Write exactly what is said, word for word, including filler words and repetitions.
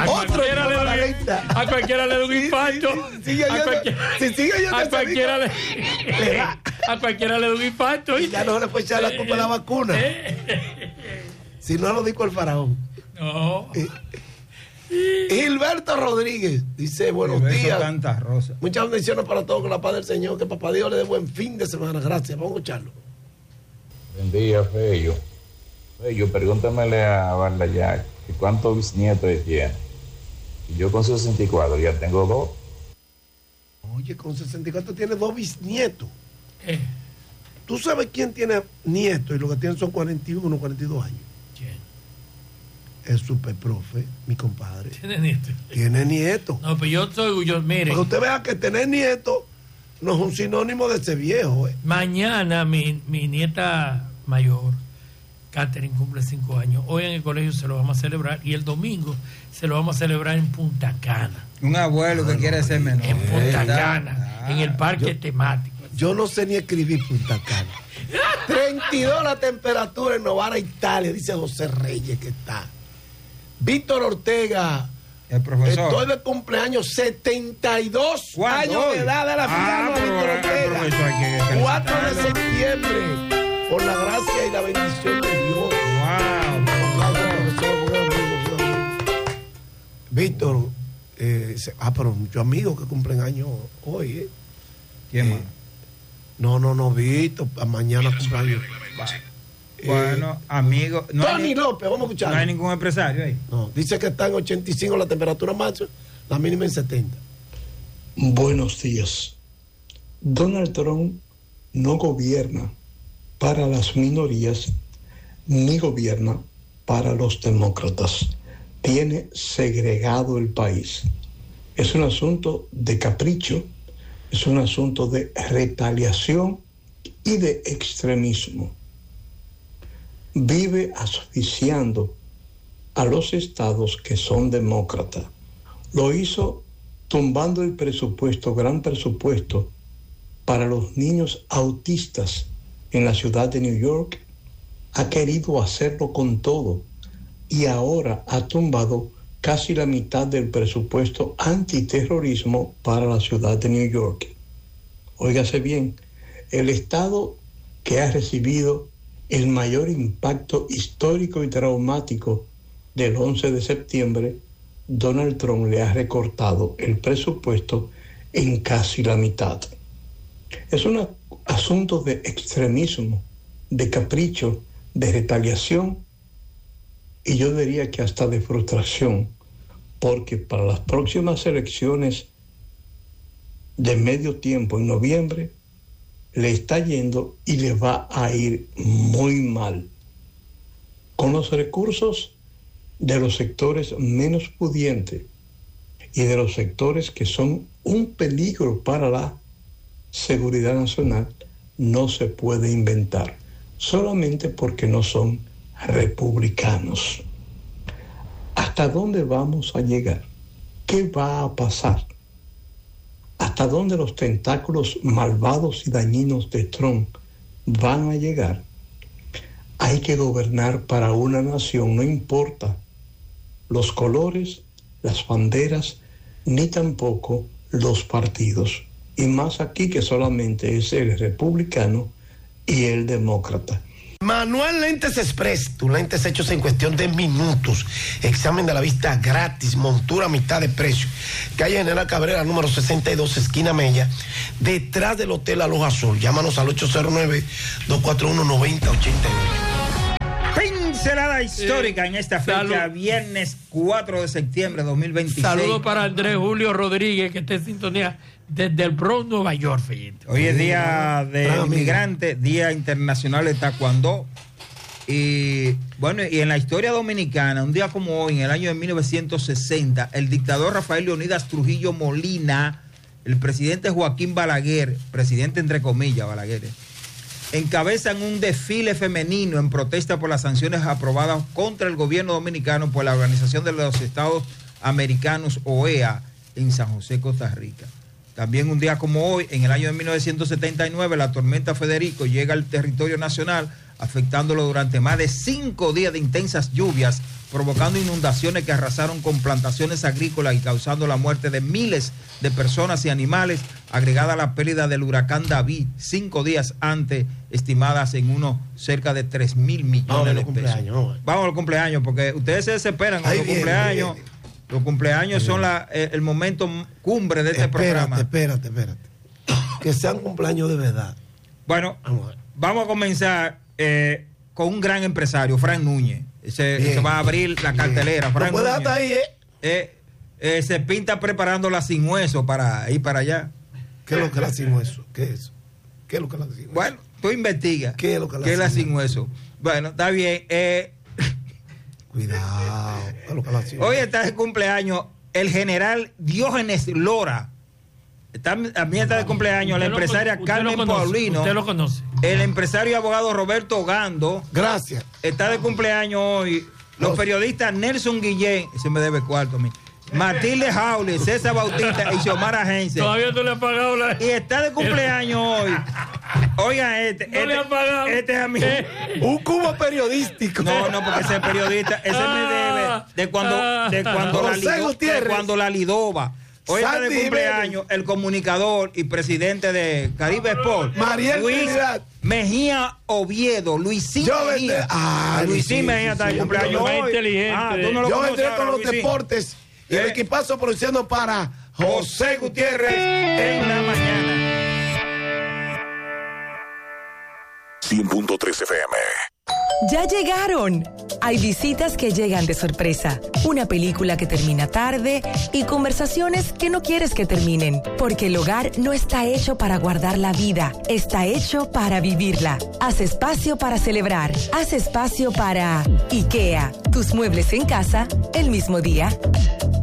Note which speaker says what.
Speaker 1: A
Speaker 2: Otro
Speaker 1: cualquiera, le
Speaker 2: la
Speaker 1: doy, a cualquiera le da un infarto.
Speaker 2: Sí, sí, sí, a cualquiera, si sigue yo
Speaker 1: a, cualquiera le,
Speaker 2: le da.
Speaker 1: a cualquiera le da un infarto.
Speaker 2: Y ya no le puede echar la culpa a la vacuna. Si no lo dijo el faraón.
Speaker 1: No.
Speaker 2: Eh, Gilberto Rodríguez dice: buenos
Speaker 3: Gilberto
Speaker 2: días.
Speaker 3: Santa Rosa.
Speaker 2: Muchas bendiciones para todos con la paz del Señor. Que papá Dios le dé buen fin de semana. Gracias. Vamos a escucharlo.
Speaker 4: Buen día, Fello. Fello, pregúntamele a Barlayac cuántos bisnietos tiene. Y yo con sesenta y cuatro ya tengo dos.
Speaker 2: Oye, con sesenta y cuatro tiene dos bisnietos.
Speaker 1: Eh.
Speaker 2: ¿Tú sabes quién tiene nietos y lo que tienen son cuarenta y uno, cuarenta y dos años?
Speaker 1: ¿Quién?
Speaker 2: El superprofe, mi compadre.
Speaker 1: Tiene nieto.
Speaker 2: Tiene nietos.
Speaker 1: No, pero yo soy, yo, mire.
Speaker 2: Porque usted vea que tener nietos no es un sinónimo de ser viejo. ¿eh?
Speaker 1: Mañana mi, mi nieta mayor, Catherine, cumple cinco años. Hoy en el colegio se lo vamos a celebrar y el domingo se lo vamos a celebrar en Punta Cana.
Speaker 3: Un abuelo que
Speaker 2: Ah,
Speaker 3: quiere
Speaker 2: no,
Speaker 3: ser menor.
Speaker 1: En Punta
Speaker 3: Eh,
Speaker 1: Cana,
Speaker 3: ah,
Speaker 1: en el parque
Speaker 2: yo-
Speaker 1: temático.
Speaker 2: Yo no sé ni escribir Punta Cana. treinta y dos la temperatura en Novara, Italia, dice José Reyes que está. Víctor Ortega,
Speaker 3: El profesor.
Speaker 2: estoy de cumpleaños, setenta y dos
Speaker 3: ¿Cuándo
Speaker 2: años
Speaker 3: hoy?
Speaker 2: de edad de la
Speaker 3: Ah,
Speaker 2: final,
Speaker 3: pero
Speaker 2: Víctor
Speaker 3: el profesor hay que
Speaker 2: Ortega. cuatro de
Speaker 3: felicitarlo.
Speaker 2: septiembre, por la gracia y la bendición de Dios.
Speaker 3: Wow, profesor.
Speaker 2: Víctor, eh, se- ah, pero muchos amigos que cumplen años hoy, ¿eh?
Speaker 3: ¿Quién
Speaker 2: Eh,
Speaker 3: más?
Speaker 2: No, no, no, Víctor, pa- mañana cumpleaños. Eh,
Speaker 3: Bueno, amigo. No hay,
Speaker 2: Tony
Speaker 3: ni-
Speaker 2: López, vamos a escuchar.
Speaker 3: no hay ningún empresario ahí.
Speaker 2: No, dice que está en ochenta y cinco la temperatura máxima, la mínima en setenta.
Speaker 5: Buenos días. Donald Trump no gobierna para las minorías ni gobierna para los demócratas. Tiene segregado el país. Es un asunto de capricho, es un asunto de retaliación y de extremismo. Vive asfixiando a los estados que son demócratas. Lo hizo tumbando el presupuesto, gran presupuesto, para los niños autistas en la ciudad de New York. Ha querido hacerlo con todo y ahora ha tumbado casi la mitad del presupuesto antiterrorismo para la ciudad de New York. Óigase bien, el estado que ha recibido el mayor impacto histórico y traumático del once de septiembre, Donald Trump le ha recortado el presupuesto en casi la mitad. Es un asunto de extremismo, de capricho, de retaliación y yo diría que hasta de frustración, porque para las próximas elecciones de medio tiempo en noviembre le está yendo y le va a ir muy mal. Con los recursos de los sectores menos pudientes y de los sectores que son un peligro para la seguridad nacional, no se puede inventar, solamente porque no son republicanos. ¿Hasta dónde vamos a llegar? ¿Qué va a pasar? ¿Hasta dónde los tentáculos malvados y dañinos de Trump van a llegar? Hay que gobernar para una nación, no importa los colores, las banderas, ni tampoco los partidos. Y más aquí que solamente es el republicano y el demócrata.
Speaker 2: Manuel Lentes Express, tus lentes hechos en cuestión de minutos. Examen de la vista gratis, montura a mitad de precio. Calle General Cabrera, número sesenta y dos, esquina Mella, detrás del Hotel Aloha Azul. Llámanos al ocho cero nueve, dos cuatro uno, nueve cero ocho ocho.
Speaker 3: Pincelada histórica
Speaker 1: Eh,
Speaker 3: en esta fecha,
Speaker 1: salud.
Speaker 3: viernes cuatro de septiembre de dos mil veintiséis.
Speaker 1: Saludos para Andrés Julio Rodríguez, que está en sintonía desde el Bronx, Nueva York, Fellito.
Speaker 3: Hoy es día
Speaker 2: Gran
Speaker 3: del
Speaker 2: amigo.
Speaker 3: inmigrante, Día Internacional de Taekwondo. Y bueno, y en la historia dominicana, un día como hoy, en el año de mil novecientos sesenta, el dictador Rafael Leonidas Trujillo Molina, el presidente Joaquín Balaguer, presidente entre comillas Balaguer, encabezan un desfile femenino en protesta por las sanciones aprobadas contra el gobierno dominicano por la Organización de los Estados Americanos, O E A, en San José, Costa Rica. También un día como hoy, en el año de mil novecientos setenta y nueve, la tormenta Federico llega al territorio nacional, afectándolo durante más de cinco días de intensas lluvias, provocando inundaciones que arrasaron con plantaciones agrícolas y causando la muerte de miles de personas y animales, agregada a la pérdida del huracán David, cinco días antes, estimadas en unos cerca de tres mil millones de pesos. No. Vamos al cumpleaños, porque ustedes se desesperan con los bien, cumpleaños. Bien. Los cumpleaños son la, el momento cumbre de este
Speaker 2: espérate,
Speaker 3: programa.
Speaker 2: Espérate, espérate, espérate. Que sean cumpleaños de verdad.
Speaker 3: Bueno, vamos a, vamos a comenzar eh, con un gran empresario, Frank Núñez. Se, se va a abrir la cartelera. Frank
Speaker 2: Núñez. Hasta ahí, ¿eh?
Speaker 3: Eh, eh, se pinta preparando la sin hueso para ir para allá.
Speaker 2: ¿Qué es lo que es la sin hueso? ¿Qué es eso? ¿Qué es lo que es la sin hueso?
Speaker 3: Bueno, tú investigas.
Speaker 2: ¿Qué es lo que es la,
Speaker 3: ¿Qué es la sin hueso? Bueno, está bien. Eh,
Speaker 2: Cuidado. ¿Qué es lo que es la sin hueso?
Speaker 3: Hoy está de cumpleaños el general Diógenes Lora. Está, también está de cumpleaños la empresaria
Speaker 1: lo,
Speaker 3: Carmen
Speaker 1: lo conoce,
Speaker 3: Paulino.
Speaker 1: Usted lo conoce.
Speaker 3: El empresario y abogado Roberto Gando.
Speaker 2: Gracias.
Speaker 3: Está de cumpleaños hoy. Los periodistas Nelson Guillén, ese me debe cuarto a mí. Matilde Jaule, César Bautista y Xiomara Gense.
Speaker 1: Todavía no le ha pagado la.
Speaker 3: Y está de cumpleaños hoy. Oiga, este.
Speaker 1: No
Speaker 3: este,
Speaker 1: le ha pagado.
Speaker 3: Este es a mí.
Speaker 2: Un cubo periodístico.
Speaker 3: No, no, porque ese periodista, ese ah, me debe de cuando,
Speaker 1: ah,
Speaker 3: de cuando, la, Lido, de cuando la Lidova. Hoy está de cumpleaños el comunicador y presidente de Caribe Sport,
Speaker 2: Mariel
Speaker 3: Luis
Speaker 2: Trinidad.
Speaker 3: Mejía Oviedo, Luisín
Speaker 2: Yo
Speaker 3: Mejía.
Speaker 2: Ah,
Speaker 3: Luisín
Speaker 2: sí,
Speaker 3: Mejía
Speaker 2: sí,
Speaker 3: está de
Speaker 2: sí,
Speaker 3: cumpleaños hoy.
Speaker 1: Inteligente.
Speaker 3: Ah, tú no lo
Speaker 2: Yo
Speaker 3: conoces
Speaker 2: vendré con
Speaker 3: ahora,
Speaker 2: los
Speaker 3: Luisín.
Speaker 2: deportes y
Speaker 3: ¿Eh?
Speaker 2: el equipazo produciendo para José Gutiérrez
Speaker 3: en la mañana.
Speaker 6: cien punto tres F M.
Speaker 7: ¡Ya llegaron! Hay visitas que llegan de sorpresa, una película que termina tarde y conversaciones que no quieres que terminen, porque el hogar no está hecho para guardar la vida, está hecho para vivirla. Haz espacio para celebrar, haz espacio para IKEA, tus muebles en casa el mismo día.